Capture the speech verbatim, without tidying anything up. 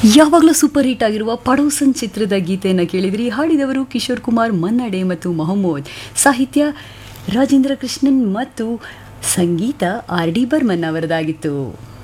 ಯಾವಾಗಲೂ super hit ಆಗಿರುವ ಪಡೋಸನ್ ಚಿತ್ರದ ಗೀತೆಯನ್ನು ಕೇಳಿದ್ರಿ. ಹಾಡಿದವರು ಕಿಶೋರ್ ಕುಮಾರ್ ಮನ್ನಡೆ ಮತ್ತು ಮೊಹಮ್ಮದ್. ಸಾಹಿತ್ಯ ರಾಜೇಂದ್ರ ಕೃಷ್ಣನ್ ಮತ್ತು ಸಂಗೀತ ಆರ್ ಡಿ ಬರ್ಮನ್ ಅವರದಾಗಿತ್ತು.